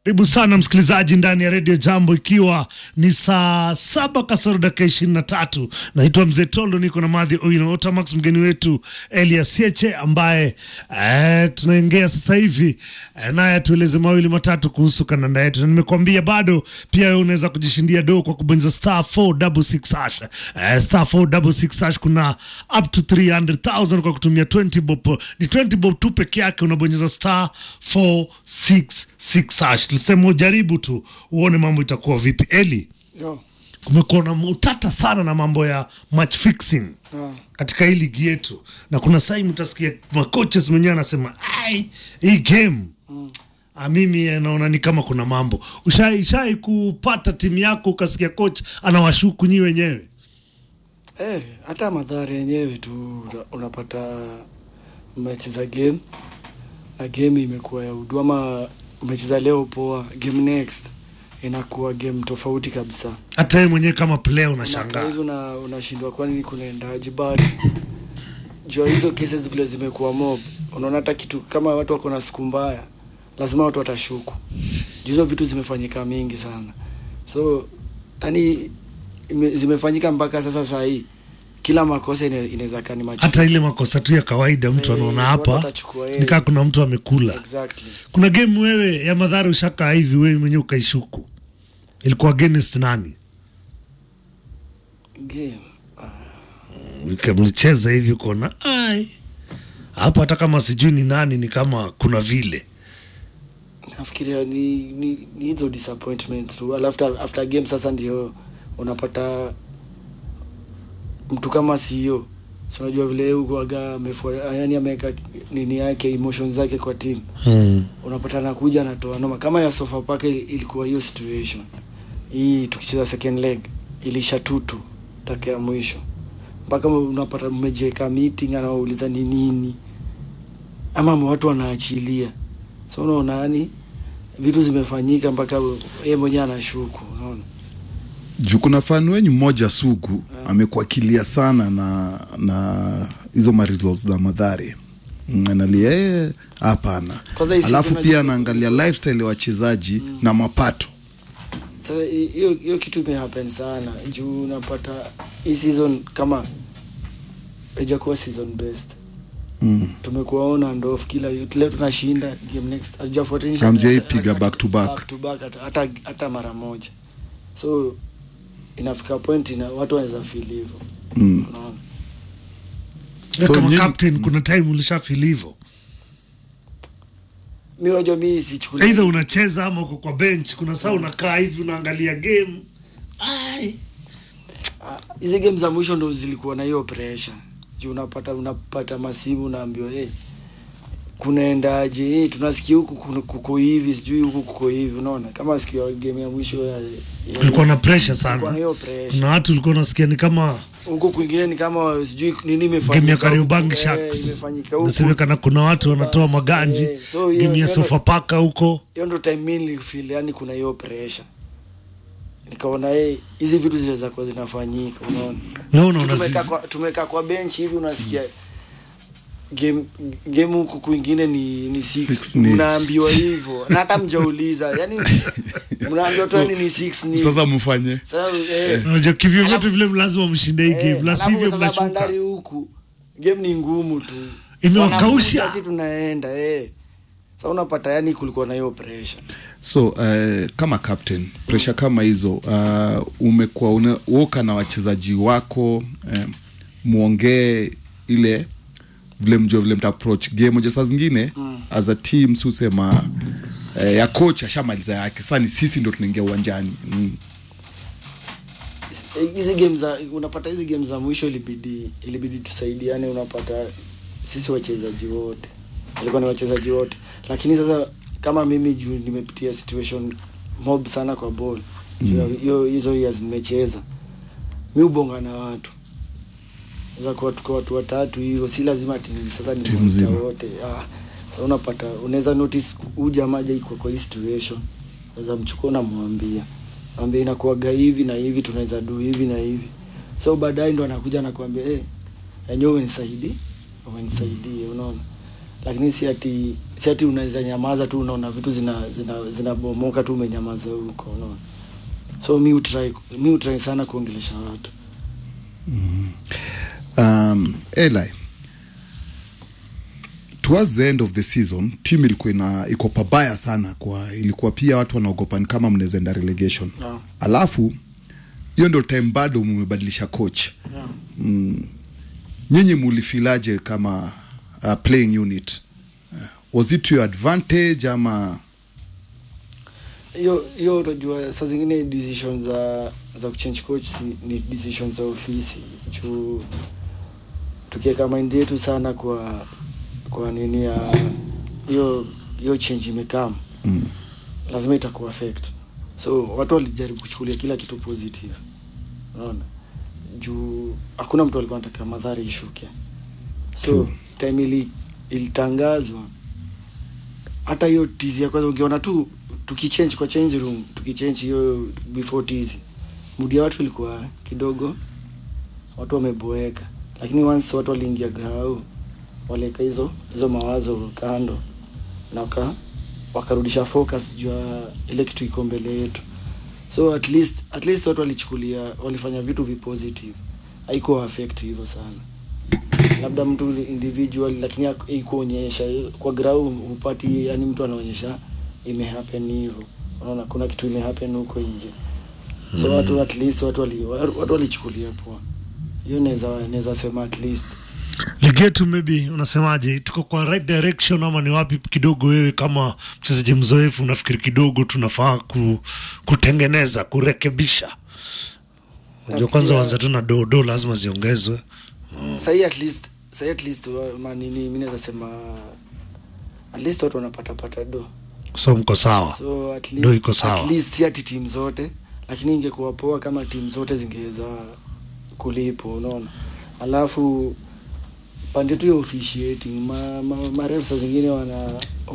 Karibu sana msikilizaji ndani ya Radio Jambo, ikiwa ni saa 7:23. Naitwa Mzee Tolo, niko na Madhi Oino Otamax, mgeni wetu Elias Sieche ambaye tunaongea sasa hivi naye tueleze mawili matatu kuhusu kandanda yetu. Na nimekuambia bado pia wewe unaweza kujishindia do kwa kubonyeza *466#. *466# kuna up to 300,000 kwa kutumia 20 bob. Ni 20 bob tu peke yake, unabonyeza *466#. Lisema ujaribu tu uone mambo itakuwa vipi. Eli, kumekuwa na utata sana na mambo ya match fixing katika hii ligi yetu, na kuna saa mtasikia makoches mwenyewe anasema hii game mimi naona ni kama kuna mambo. Ushai kupata timu yako ukasikia coach anawashuku nyi wenyewe? Hata madhara yenyewe tu unapata mechi za game na game imekuwa ya udwama. Mechi za leo poa, game next inakuwa game tofauti kabisa. Hata wewe mwenyewe kama player unashangaa. Hizo unashindwa kwa nini kunaendaje, but jo hizo cases vile zimekuwa mob. Unaona hata kitu kama watu wako na siku mbaya, lazima watu watashuku. Hizo vitu zimefanyika mingi sana. So yani zimefanyika mpaka sasa hii kila makosa inaweza kani maji. Hata ile makosa tu ya kawaida mtu anaona hapa nikaa kuna mtu amekula. Exactly. Kuna game wewe ya madhara ushaka hivi wewe mwenyewe ukaishuku, ilikuwa against nani? Game mlicheza hivi ukaona hapa hata kama sijui ni nani, ni kama kuna vile nafikiria ni hizo disappointment tu. After game sasa ndio unapata mtu kama CEO, so unajua vile huko aga yani ameweka nini yake, emotions zake kwa team. Unapata anakuja anatoa noma kama ya Sofapaka. Ilikuwa hiyo situation hii tukicheza second leg, ilishatutu dakika ya mwisho mpaka unapata mmejeka meeting, anauliza ni nini ama watu wanaachilia. So unaona yani vitu zimefanyika mpaka yeye mwenyewe anashuku. Unaona juu kuna fan wenyu mmoja sugu amekuwa kilia sana na hizo results za madhari. Analia hapana. Alafu pia anaangalia lifestyle ya wachezaji na mapato. Sasa hiyo kitu imehappen sana juu unapata hii season kama haijakuwa season best. Tumekuwaona ndof kila leo tunashinda, game next hatujafuatilia, hamjaipiga back to back hata mara moja. So inafika point na watu wanaweza feel hivyo. Unaona kama captain kuna time ulisha feel hivyo? Mimi unajua mimi sichukulia either unacheza ama uko kwa bench. Kuna saa unakaa hivi unaangalia game. Hizo game za mwisho ndo zilikuwa na hiyo pressure. Juu unapata masimu unaambiwa kunaendaje, tunasikia huku kuko hivi, sijui huku kuko hivi. Unaona kama sikia game ya mwisho kulikuwa na pressure sana. Kuna watu walikuwa nasikia ni kama huko kwingine ni kama sijui nini imefanyika. Game ya Kariobangi Sharks nasemekana kuna watu wanatoa maganji. Game ya Sofapaka huko, hiyo ndo time mimi nilifeel yani kuna hiyo pressure. Nikaona hizi vitu zinaweza kuwa zinafanyika. Unaona tumeka kwa bench hivi, unasikia game huko kwingine ni 6. Mnaambiwa hivyo na hata mjauliza yani mnaambiwa tu ni 6 ni sasa mfanye. Sasa unajua kivyo vyote vile lazima mshinde hii game, la sivyo mnashuka. Bandari huku game ni ngumu tu, imewakausha sisi tunaenda sasa unapata yani kulikuwa na hiyo pressure. So kama captain pressure kama hizo umekuwa unaoka na wachezaji wako muongee ile vile mta approach game moja saa zingine as a team, susema ya coach ashamaliza yake, sasa ni sisi ndio tunaingia uwanjani. Hizi games unapata hizi games za mwisho ilibidi tusaidiane. Unapata sisi wachezaji wote ilikuwa ni wachezaji wote, lakini sasa kama mimi juu nimepitia situation mob sana kwa ball hizo years nimecheza, mimi ubonga na watu za kwa watu watatu hiyo, si lazima sasa ni wote. Sasa unapata unaweza notice jamaa iko kwa situation, unaweza mchukua na mwambia inakuwa hivi na hivi, tunaweza do hivi na hivi. So baadaye ndo anakuja na kuambia enyewe umenisaidie, unaona. lakini si ati unaweza nyamaza tu unaona vitu zinabomoka tu umenyamaza huko, unaona. So mi utry sana kuongelesha watu. Eli, towards the end of the season team ilikuwa iko pabaya sana, kwa ilikuwa pia watu wanaogopa ni kama mnaweza enda relegation. Alafu hiyo ndio time bado mmebadilisha coach. Nyinyi mulifilaje kama playing unit? Was it to your advantage ama hiyo unajua saa zingine decisions za kuchange coach ni decisions za ofisi. Tukiweka mind yetu sana kwa nini ya hiyo change imekam, lazima itakuwa affect. So watu walijaribu kuchukulia kila kitu positive, unaona, juu hakuna mtu alikuwa anataka madhara ishuke. So time ilitangazwa, hata hiyo tizi ya kwanza ungeona tu tukichange kwa change room, tukichange hiyo before tizi, mudia watu ilikuwa kidogo, watu wameboeka. Lakini once watu waliingia ground, waleka hizo mawazo kando na wakarudisha focus juu ile kitu iko mbele yetu. So at least watu walifanya vitu positive, haiko affective sana. Labda mtu individual, lakini haikuonyesha kwa ground upati, yani mtu anaonyesha imehappen hivyo, unaona kuna kitu imehappen huko nje. So watu at least watu walichukulia poa. Hiyo naweza sema at least. Ligetu, maybe unasemaje, tuko kwa right direction ama ni wapi kidogo wewe kama mchezaji mzoefu unafikiri kidogo tunafaa kutengeneza, kurekebisha? Unajua kwanza wanza tu na do lazima ziongezwe. Sahi at least mimi naweza sema at least watu wanapata do. So mko sawa. So at least do iko sawa. At least si ati team zote, lakini ingekuwa poa kama team zote zingeweza kulipo, unaona. Alafu pande tu ya officiating, marefs zingine wana